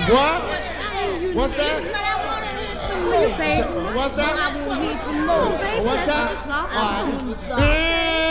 What? What's that? Will you pay? What's that? I want to hear some more. What time? All right.